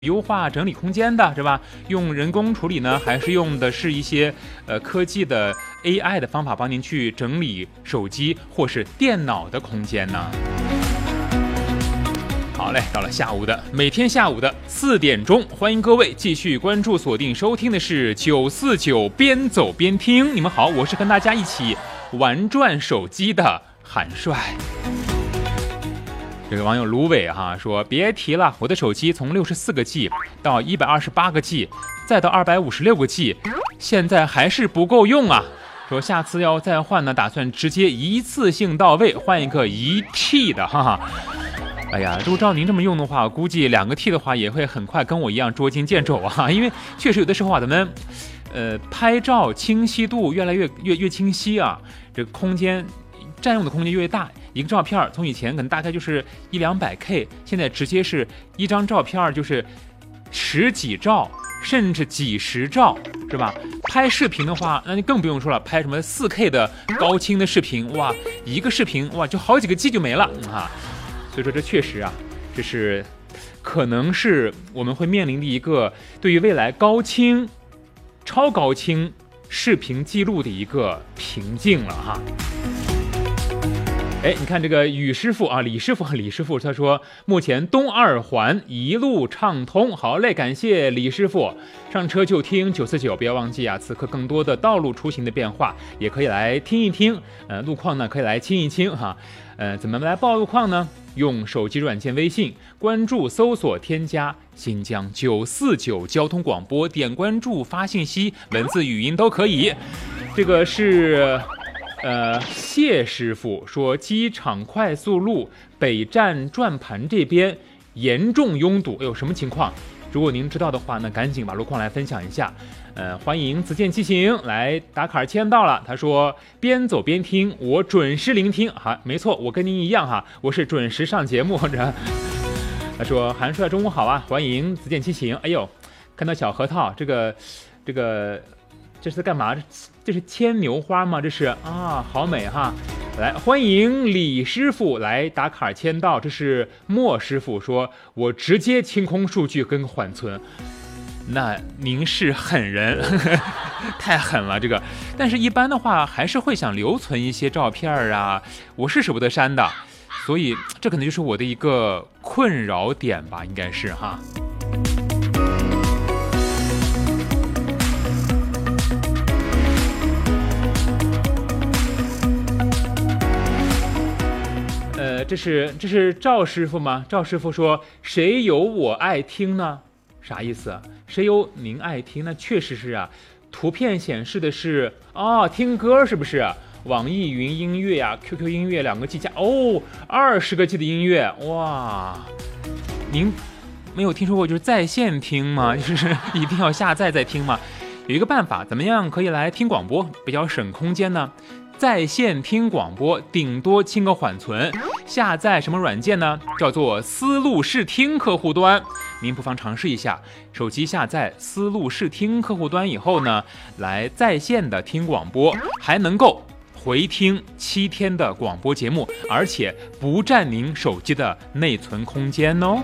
优化整理空间的，是吧？用人工处理呢，还是用的是一些科技的 AI 的方法帮您去整理手机或是电脑的空间呢？好嘞，到了每天下午的4点钟，欢迎各位继续关注锁定收听的是949边走边听。你们好，我是跟大家一起玩转手机的韩帅。这个网友芦苇说，别提了，我的手机从64个 G 到128个 G 再到256个 G， 现在还是不够用啊。说下次要再换呢，打算直接一次性到位，换一个1T 的哎呀，如果照您这么用的话，我估计2个 T 的话也会很快跟我一样捉襟见肘啊。因为确实有的时候咱们拍照清晰度越来越清晰啊，这个空间占用的空间越大，一个照片从以前可能大概就是100-200K， 现在直接是一张照片就是10几兆甚至几十兆，是吧？拍视频的话，那就更不用说了，拍什么4K 的高清的视频，哇，一个视频哇就好几个 G 就没了所以说这确实这是可能是我们会面临的一个对于未来高清、超高清视频记录的一个瓶颈了你看这个李师傅，他说目前东2环一路畅通。好嘞，感谢李师傅。上车就听949，不要忘记此刻更多的道路出行的变化也可以来听一听，路况呢可以来清一清怎么来报路况呢？用手机软件微信关注搜索添加新疆949交通广播，点关注发信息，文字语音都可以。这个是谢师傅说，机场快速路北站转盘这边严重拥堵，什么情况？如果您知道的话呢，赶紧把路况来分享一下。欢迎子健骑行来打卡签到了，他说边走边听，我准时聆听。没错，我跟您一样我是准时上节目他说韩帅中午好欢迎子健骑行。哎呦，看到小核桃，这个这是干嘛？这是牵牛花吗？这是好美来，欢迎李师傅来打卡签到。这是莫师傅说，我直接清空数据跟缓存。那您是狠人太狠了这个。但是一般的话还是会想留存一些照片我是舍不得删的，所以这可能就是我的一个困扰点吧，应该是这是赵师傅吗？赵师傅说，谁有我爱听呢？啥意思？谁有您爱听呢？确实是图片显示的是听歌是不是？网易云音乐QQ 音乐2个 G 加20个 G 的音乐，哇！您没有听说过就是在线听吗？就是一定要下载再听吗？有一个办法，怎么样可以来听广播比较省空间呢？在线听广播顶多清个缓存，下载什么软件呢？叫做思路视听客户端，您不妨尝试一下。手机下载思路视听客户端以后呢，来在线的听广播，还能够回听7天的广播节目，而且不占您手机的内存空间哦。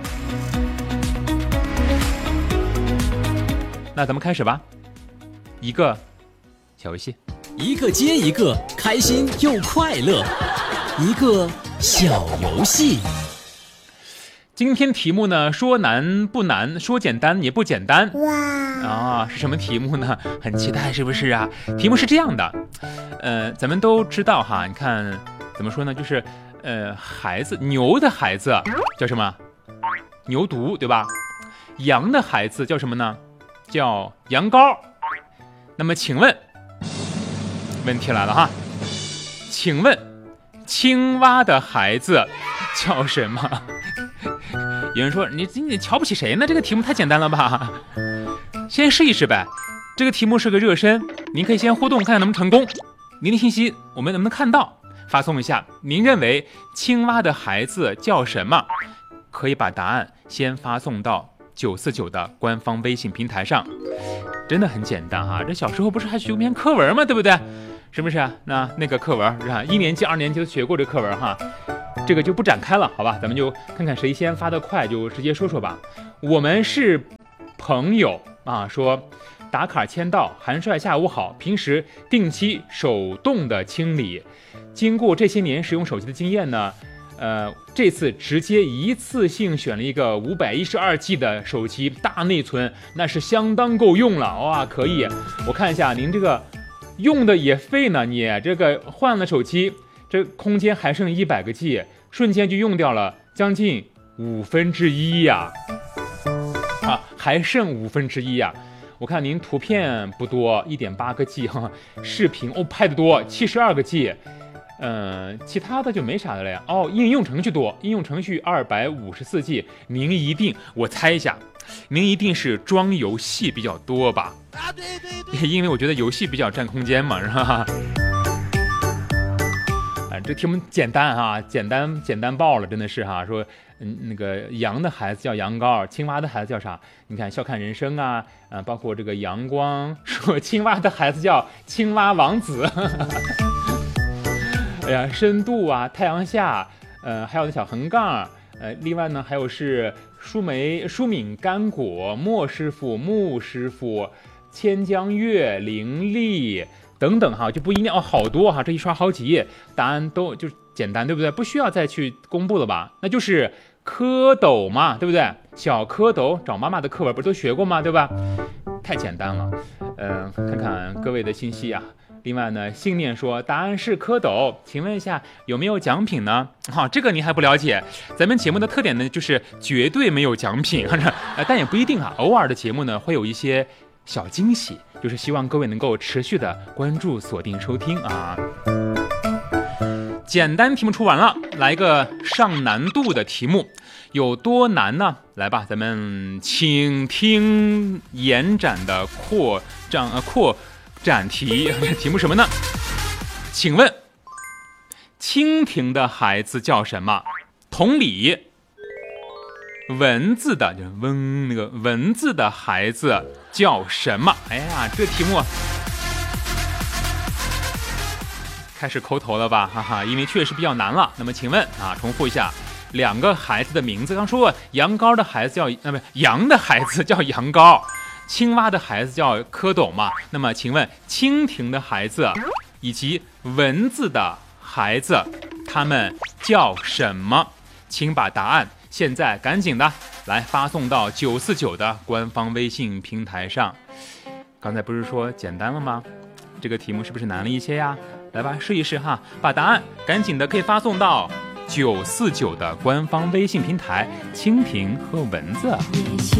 那咱们开始吧，一个小游戏。 一个接一个，开心又快乐，一个小游戏。 今天题目呢，说难不难，说简单也不简单。哇是什么题目呢？很期待是不是题目是这样的，咱们都知道你看怎么说呢，就是孩子，牛的孩子叫什么？牛犊，对吧？羊的孩子叫什么呢？叫羊羔。那么请问问题来了请问青蛙的孩子叫什么？有人说你瞧不起谁呢？这个题目太简单了吧？先试一试呗。这个题目是个热身，您可以先互动看看能不能成功。您的信息我们能不能看到？发送一下，您认为青蛙的孩子叫什么？可以把答案先发送到949的官方微信平台上。真的很简单这小时候不是还学过篇课文吗？对不对？是不是那个课文1年级2年级都学过这课文这个就不展开了，好吧？咱们就看看谁先发得快，就直接说说吧。我们是朋友啊，说打卡签到，韩帅下午好，平时定期手动的清理，经过这些年使用手机的经验呢，这次直接一次性选了一个512G 的手机，大内存，那是相当够用了，哇，可以。我看一下您这个用的也废呢，你这个换了手机，这空间还剩100个 G， 瞬间就用掉了将近1/5呀，还剩1/5呀。我看您图片不多，1.8个 G 哈，视频拍得多，72个 G。其他的就没啥的了呀。应用程序多，应用程序254 G。您一定，我猜一下，您一定是装游戏比较多吧？对，因为我觉得游戏比较占空间嘛，是吧？这题目简单哈，简单爆了，真的是哈。说，那个羊的孩子叫羊羔，青蛙的孩子叫啥？你看，笑看人生啊，包括这个阳光，说青蛙的孩子叫青蛙王子。哎呀，深度啊，太阳下，还有那小横杠，另外呢还有是舒敏干果、莫师傅、木师傅、千江月、灵力等等哈，就不一定好多哈，这一刷好几页，答案都就简单，对不对？不需要再去公布了吧？那就是蝌蚪嘛，对不对？小蝌蚪找妈妈的课文不都学过吗？对吧？太简单了。看看各位的信息啊。另外呢，信念说答案是蝌蚪，请问一下有没有奖品呢？这个你还不了解。咱们节目的特点呢，就是绝对没有奖品，但也不一定啊。偶尔的节目呢，会有一些小惊喜，就是希望各位能够持续的关注、锁定收听啊。简单题目出完了，来一个上难度的题目，有多难呢？来吧，咱们请听延展的扩展题，题目什么呢？请问蜻蜓的孩子叫什么？同理，蚊子的那个蚊子的孩子叫什么？哎呀，这题目开始抠头了吧，哈哈，因为确实比较难了。那么请问重复一下两个孩子的名字。刚说过，羊羔的孩子叫羊的孩子叫羊羔，青蛙的孩子叫蝌蚪嘛。那么请问蜻蜓的孩子以及蚊子的孩子，他们叫什么？请把答案现在赶紧的来发送到949的官方微信平台上。刚才不是说简单了吗？这个题目是不是难了一些呀？来吧，试一试哈，把答案赶紧的可以发送到949的官方微信平台，蜻蜓和蚊子。